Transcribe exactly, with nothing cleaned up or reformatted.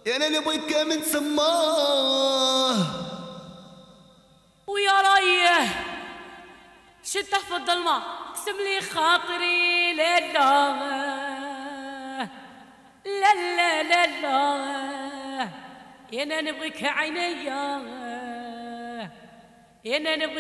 يا انا نبغيك من سماه ويا ريه شده في الظلمه اقسم لي خاطري لا لا لا لا لا لا يا انا نبغيك عينيا يا انا نبغيك